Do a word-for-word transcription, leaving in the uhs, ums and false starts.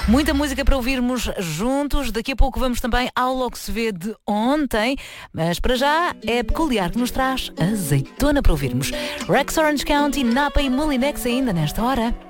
Muita música para ouvirmos juntos. Daqui a pouco vamos também ao Logo Se Vê de ontem. Mas para já é Peculiar que nos traz Azeitona para ouvirmos. Rex Orange County, Napa e Molinex ainda nesta hora.